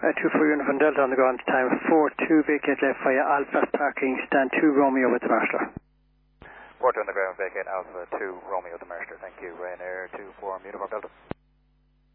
2 for Uniform Delta on the ground time 4-2 vacate left via Alpha parking stand 2 Romeo with the master. 4-2 on the ground vacate Alpha 2 Romeo with the master. Thank you. Ryanair 2 for Uniform Delta.